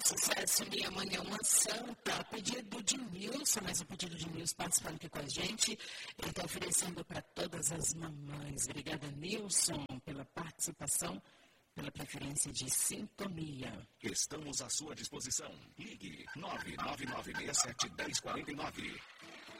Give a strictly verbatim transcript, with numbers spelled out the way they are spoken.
Sucesso Minha Mãe é uma Santa, pedido de Nilson, mas o pedido de Nilson participando aqui com a gente. Ele está oferecendo para todas as mamães. Obrigada, Nilson, pela participação, pela preferência de sintonia. Estamos à sua disposição. Ligue nove nove nove seis sete um zero quatro nove.